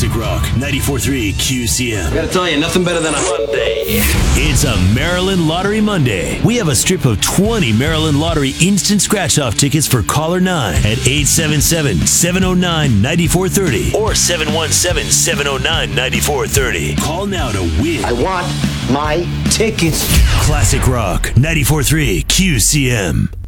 Classic Rock 94.3 QCM. I gotta tell you, nothing better than a Monday. It's a Maryland Lottery Monday. We have a strip of 20 Maryland Lottery instant scratch-off tickets for caller 9 at 877-709-9430 or 717-709-9430. Call now to win. I want my tickets. Classic Rock 94.3 QCM.